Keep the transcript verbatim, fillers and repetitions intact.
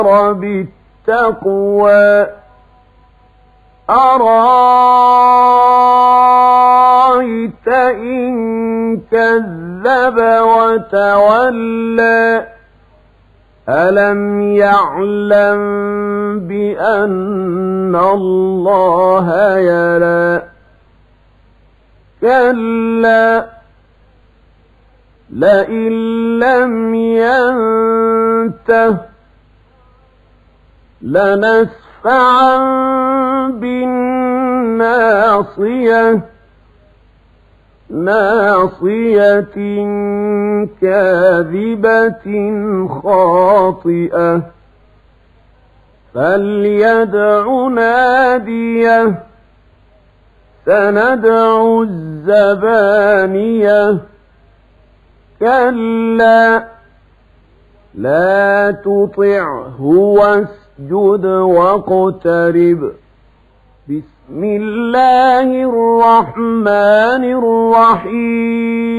بالتقوى أرأيت إن كذب وتولى ألم يعلم بأن الله يرى كلا لئن لم ينته لنسفعا بالناصية ناصية كاذبة خاطئة فليدع ناديه سندع الزبانية كلا لا تطعه واسجد واقترب بسم الله الرحمن الرحيم